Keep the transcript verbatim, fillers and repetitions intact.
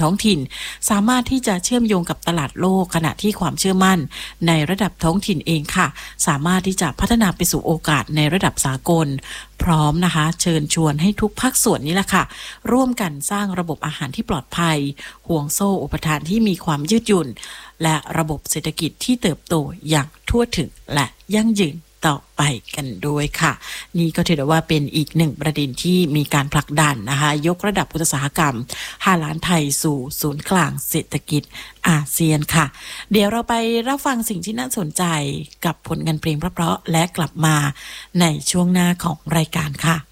ท้องถิ่นสามารถที่จะเชื่อมโยงกับตลาดโลกขณะที่ความเชื่อมั่นในระดับท้องถิ่นเองค่ะสามารถที่จะพัฒนาไปสู่โอกาสในระดับสากลพร้อมนะคะเชิญชวนให้ทุกภาคส่วนนี้แหละค่ะร่วมกันสร้างระบบอาหารที่ปลอดภัยห่วงโซ่อุปทานที่มีความยืดหยุ่นและระบบเศรษฐกิจที่เติบโตอย่างทั่วถึงและยั่งยืนต่อไปกันด้วยค่ะนี่ก็ถือว่าเป็นอีกหนึ่งประเด็นที่มีการผลักดันนะคะยกระดับอุตสาหกรรมห้าล้านไทยสู่ศูนย์กลางเศรษฐกิจอาเซียนค่ะเดี๋ยวเราไปรับฟังสิ่งที่น่าสนใจกับผลงานเพลงเพราะๆและกลับมาในช่วงหน้าของรายการค่ะ